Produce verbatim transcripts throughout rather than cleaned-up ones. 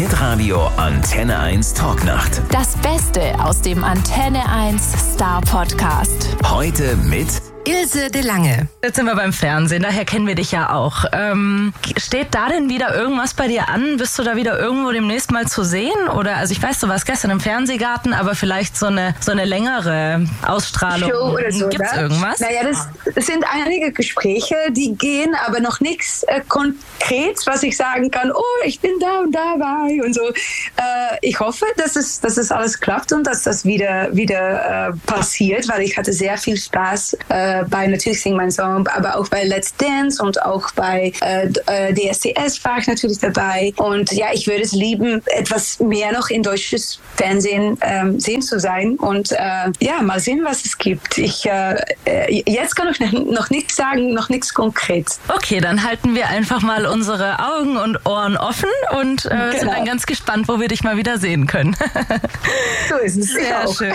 Hitradio Antenne eins Talknacht. Das Beste aus dem Antenne eins Star Podcast. Heute mit Ilse de Lange. Jetzt sind wir beim Fernsehen, daher kennen wir dich ja auch. Ähm, steht da denn wieder irgendwas bei dir an? Bist du da wieder irgendwo demnächst mal zu sehen? Oder, also ich weiß, du warst gestern im Fernsehgarten, aber vielleicht so eine, so eine längere Ausstrahlung. Show oder so. Gibt's da? irgendwas? Naja, das, das sind einige Gespräche, die gehen, aber noch nichts äh, konkret, was ich sagen kann, oh, ich bin da und dabei und so. Äh, ich hoffe, dass es, dass es alles klappt und dass das wieder, wieder äh, passiert, weil ich hatte sehr viel Spaß äh, bei natürlich Sing Mein Song, aber auch bei Let's Dance und auch bei äh, D S D S war ich natürlich dabei. Und ja, ich würde es lieben, etwas mehr noch in deutsches Fernsehen ähm, sehen zu sein. Und äh, ja, mal sehen, was es gibt. Ich, äh, jetzt kann ich noch nichts sagen, noch nichts konkret. Okay, dann halten wir einfach mal unsere Augen und Ohren offen und äh, genau. sind dann ganz gespannt, wo wir dich mal wieder sehen können. So ist es. Sehr schön.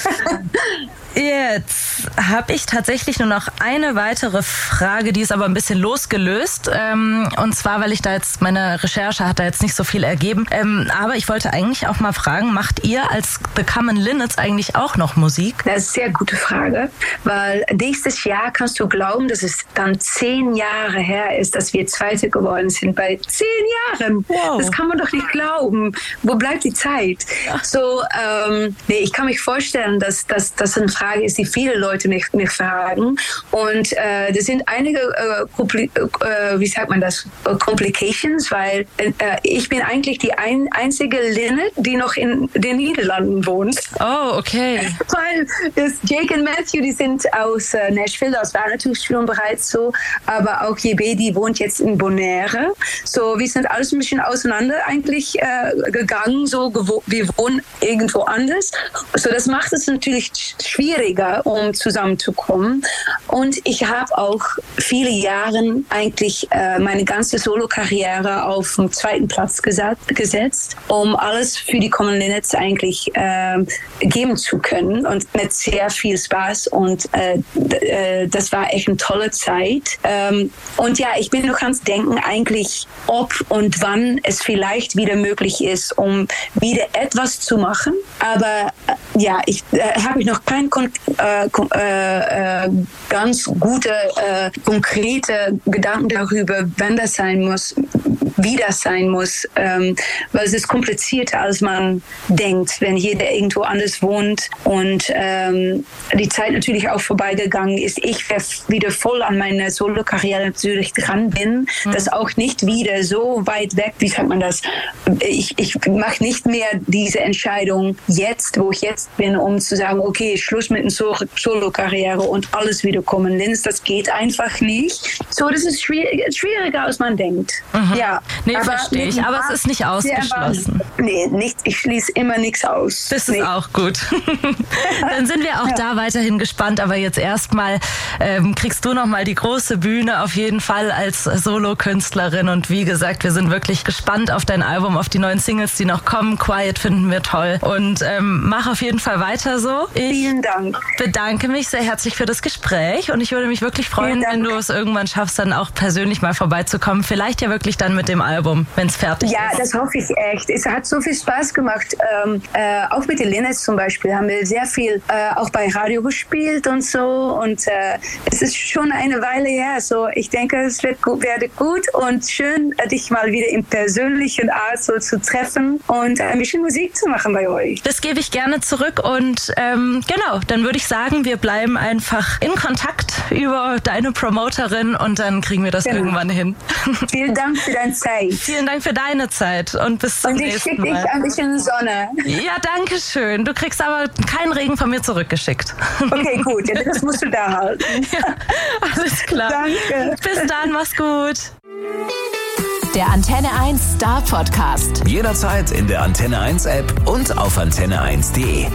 Jetzt habe ich tatsächlich nur noch eine weitere Frage, die ist aber ein bisschen losgelöst. Ähm, und zwar, weil ich da jetzt, meine Recherche hat da jetzt nicht so viel ergeben. Ähm, aber ich wollte eigentlich auch mal fragen, macht ihr als The Common Linnets eigentlich auch noch Musik? Das ist eine sehr gute Frage, weil nächstes Jahr kannst du glauben, dass es dann zehn Jahre her ist, dass wir Zweite geworden sind. Bei zehn Jahren. Wow. Das kann man doch nicht glauben. Wo bleibt die Zeit? Ja. So, ähm, nee, ich kann mich vorstellen, dass das eine Frage ist, die viele Leute mich, mich fragen. Und äh, das sind einige, äh, Kompli- äh, wie sagt man das, äh, Complications, weil äh, ich bin eigentlich die ein, einzige Linnet, die noch in den Niederlanden wohnt. Oh, okay. Weil das Jake und Matthew, die sind aus äh, Nashville, das war natürlich schon bereits so, aber auch J B, die wohnt jetzt in Bonaire. So, wir sind alles ein bisschen auseinander eigentlich äh, gegangen, so gewo- wir wohnen irgendwo anders. So, das macht es natürlich schwieriger, um zusammenzukommen. Und ich habe auch viele Jahre eigentlich äh, meine ganze Solo-Karriere auf den zweiten Platz gesa- gesetzt, um alles für die Common Linnets eigentlich äh, geben zu können und mit sehr viel Spaß und äh, d- äh, das war echt eine tolle Zeit. Ähm, und ja, ich bin noch ans Denken eigentlich, ob und wann es vielleicht wieder möglich ist, um wieder etwas zu machen. Aber äh, ja, ich äh, habe ich noch kein kon- äh, kon- äh, äh, ganz gute, äh, konkrete Gedanken darüber, wann das sein muss, wie das sein muss, ähm, weil es ist komplizierter, als man denkt, wenn jeder irgendwo anders wohnt und ähm, die Zeit natürlich auch vorbeigegangen ist. Ich wieder voll an meiner Solo-Karriere natürlich dran bin, mhm. das auch nicht wieder so weit weg, wie sagt man das, ich, ich mache nicht mehr diese Entscheidung jetzt, wo ich jetzt bin, um zu sagen, okay, Schluss mit der Solo-Karriere und alles wieder kommen. Linz, das geht einfach nicht. So, das ist schwierig, schwieriger, als man denkt. Mhm. Ja, nee, verstehe ich. Aber es ist nicht ausgeschlossen. Nee, nicht, ich schließe immer nichts aus. Das nee. ist auch gut. Dann sind wir auch ja. da weiterhin gespannt. Aber jetzt erstmal ähm, kriegst du noch mal die große Bühne auf jeden Fall als Solo-Künstlerin. Und wie gesagt, wir sind wirklich gespannt auf dein Album, auf die neuen Singles, die noch kommen. Quiet finden wir toll. Und ähm, mach auf jeden Fall weiter so. Ich Vielen Dank. bedanke mich sehr herzlich für das Gespräch. Und ich würde mich wirklich freuen, wenn du es irgendwann schaffst, dann auch persönlich mal vorbeizukommen. Vielleicht ja wirklich dann mit dem Album, wenn es fertig ja, ist. Ja, das hoffe ich echt. Es hat so viel Spaß gemacht. Ähm, äh, auch mit den Linnets zum Beispiel haben wir sehr viel äh, auch bei Radio gespielt und so. Und äh, es ist schon eine Weile her. So, ich denke, es wird gut, werde gut und schön, dich mal wieder in persönlichen Art so zu treffen und ein bisschen Musik zu machen bei euch. Das gebe ich gerne zurück und ähm, genau, dann würde ich sagen, wir bleiben einfach in Kontakt über deine Promoterin und dann kriegen wir das genau. irgendwann hin. Vielen Dank für deine Zeit. Vielen Dank für deine Zeit und bis zum und nächsten Mal. Und ich schicke dich ein bisschen Sonne. Ja, danke schön. Du kriegst aber keinen Regen von mir zurückgeschickt. Okay, gut. Ja, das musst du da halten. Ja, alles klar. Danke. Bis dann, mach's gut. Der Antenne eins Star Podcast. Jederzeit in der Antenne eins App und auf antenne eins punkt de.